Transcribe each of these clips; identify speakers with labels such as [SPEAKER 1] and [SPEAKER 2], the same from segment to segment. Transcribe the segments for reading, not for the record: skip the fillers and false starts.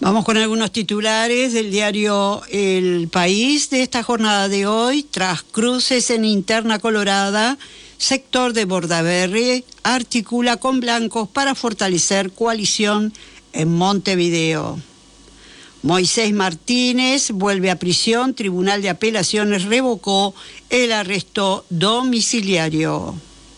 [SPEAKER 1] Vamos con algunos titulares del diario El País de esta jornada de hoy. Tras cruces en Interna Colorada, sector de Bordaberry articula con blancos para fortalecer coalición en Montevideo. Moisés Martínez vuelve a prisión. Tribunal de Apelaciones revocó el arresto domiciliario.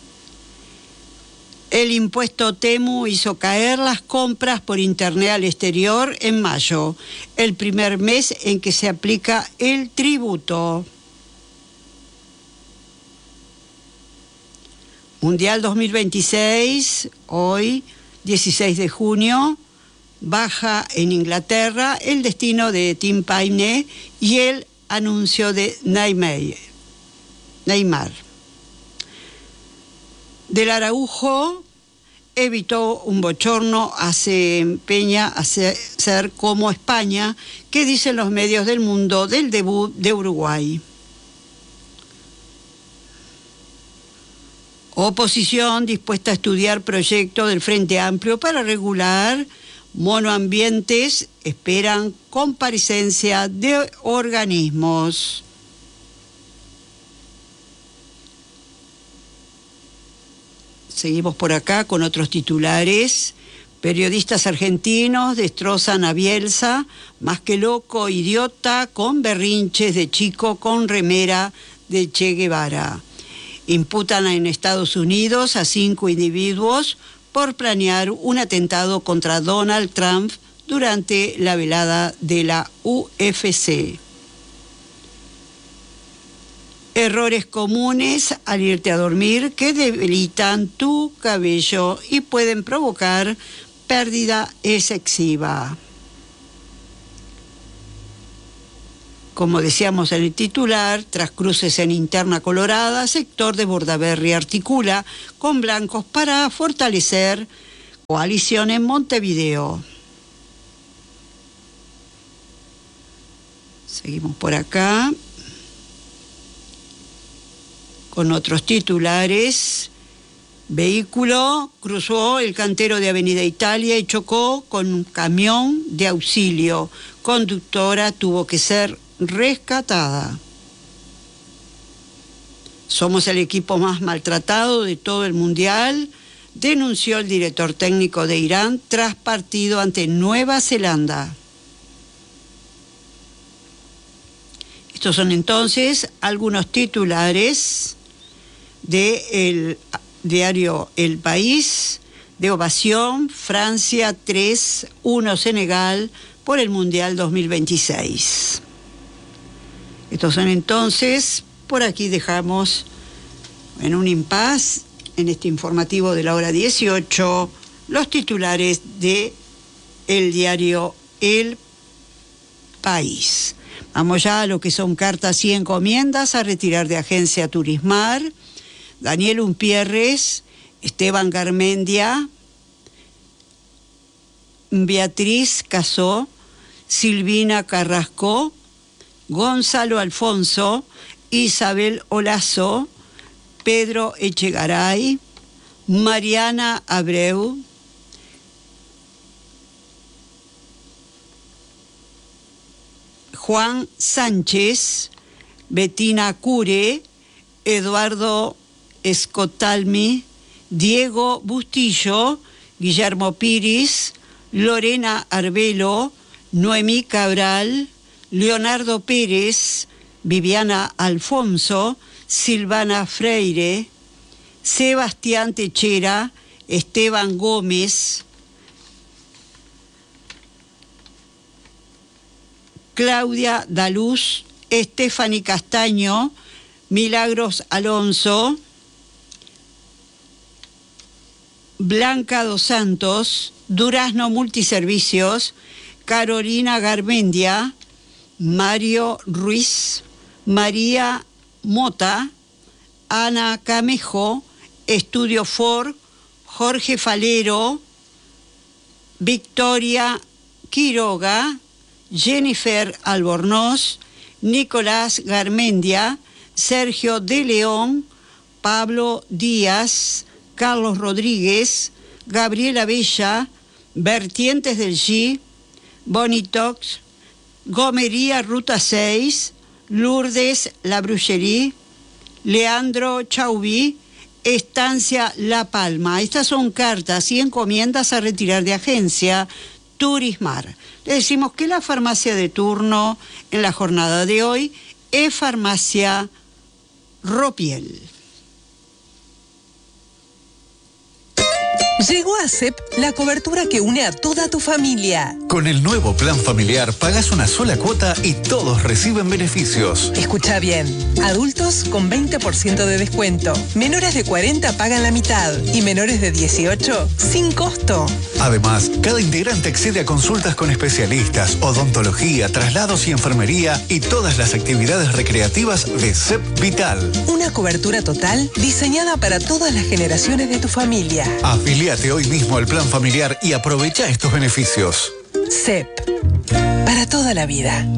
[SPEAKER 1] El impuesto Temu hizo caer las compras por Internet al exterior en mayo, el primer mes en que se aplica el tributo. Mundial 2026, hoy, 16 de junio, baja en Inglaterra el destino de Tim Payne y el anuncio de Neymar. Del Araujo evitó un bochorno, se empeña a ser como España, que dicen los medios del mundo del debut de Uruguay. Oposición dispuesta a estudiar proyecto del Frente Amplio para regular monoambientes, esperan comparecencia de organismos. Seguimos por acá con otros titulares. Periodistas argentinos destrozan a Bielsa, más que loco, idiota, con berrinches de chico con remera de Che Guevara. Imputan en Estados Unidos a 5 individuos por planear un atentado contra Donald Trump durante la velada de la UFC. Errores comunes al irte a dormir que debilitan tu cabello y pueden provocar pérdida excesiva. Como decíamos en el titular, tras cruces en Interna Colorada, sector de Bordaberry articula con blancos para fortalecer coalición en Montevideo. Seguimos por acá con otros titulares. Vehículo cruzó el cantero de Avenida Italia y chocó con un camión de auxilio. Conductora tuvo que ser rescatada. Somos el equipo más maltratado de todo el mundial, denunció el director técnico de Irán tras partido ante Nueva Zelanda. Estos son entonces algunos titulares del diario El País. De ovación, Francia 3-1 Senegal por el Mundial 2026. Estos son entonces, por aquí dejamos en un impasse, en este informativo de la hora 18, los titulares de el diario El País. Vamos ya a lo que son cartas y encomiendas a retirar de Agencia Turismar. Daniel Umpierres, Esteban Garmendia, Beatriz Casó, Silvina Carrasco, Gonzalo Alfonso, Isabel Olazo, Pedro Echegaray, Mariana Abreu, Juan Sánchez, Betina Cure, Eduardo Escotalmi, Diego Bustillo, Guillermo Piris, Lorena Arbelo, Noemí Cabral, Leonardo Pérez, Viviana Alfonso, Silvana Freire, Sebastián Techera, Esteban Gómez, Claudia Daluz, Estefany Castaño, Milagros Alonso, Blanca Dos Santos, Durazno Multiservicios, Carolina Garmendia, Mario Ruiz, María Mota, Ana Camejo, Estudio Ford, Jorge Falero, Victoria Quiroga, Jennifer Albornoz, Nicolás Garmendia, Sergio de León, Pablo Díaz, Carlos Rodríguez, Gabriela Bella, Vertientes del G, Bonitox, Gomería Ruta 6, Lourdes La Brucherie, Leandro Chauvy, Estancia La Palma. Estas son cartas y encomiendas a retirar de agencia Turismar. Le decimos que la farmacia de turno en la jornada de hoy es Farmacia Ropiel.
[SPEAKER 2] Llegó a CEP la cobertura que une a toda tu familia.
[SPEAKER 3] Con el nuevo plan familiar pagas una sola cuota y todos reciben beneficios.
[SPEAKER 2] Escucha bien, adultos con 20% de descuento, menores de 40 pagan la mitad y menores de 18 sin costo.
[SPEAKER 3] Además, cada integrante accede a consultas con especialistas, odontología, traslados y enfermería y todas las actividades recreativas de CEP Vital.
[SPEAKER 2] Una cobertura total diseñada para todas las generaciones de tu familia.
[SPEAKER 3] Afiliate hoy mismo al plan familiar y aprovecha estos beneficios.
[SPEAKER 2] CEP, para toda la vida.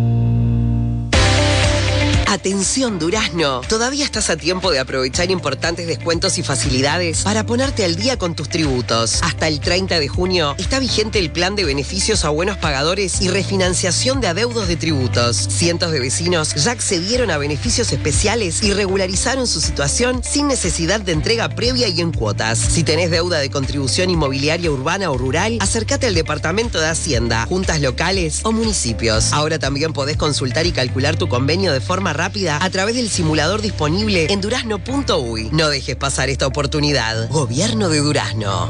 [SPEAKER 4] Atención Durazno, todavía estás a tiempo de aprovechar importantes descuentos y facilidades para ponerte al día con tus tributos. Hasta el 30 de junio está vigente el plan de beneficios a buenos pagadores y refinanciación de adeudos de tributos. Cientos de vecinos ya accedieron a beneficios especiales y regularizaron su situación sin necesidad de entrega previa y en cuotas. Si tenés deuda de contribución inmobiliaria urbana o rural, acércate al Departamento de Hacienda, juntas locales o municipios. Ahora también podés consultar y calcular tu convenio de forma rápida a través del simulador disponible en durazno.uy. No dejes pasar esta oportunidad. Gobierno de Durazno.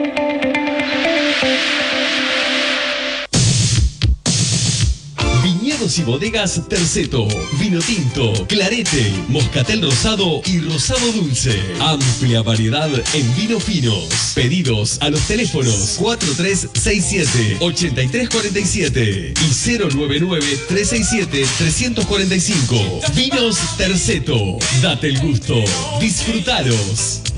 [SPEAKER 5] Viñedos y bodegas Terceto, vino tinto, clarete, moscatel rosado y rosado dulce. Amplia variedad en vinos finos. Pedidos a los teléfonos 4367-8347 y 099-367-345. Vinos Terceto, date el gusto, disfrutalos.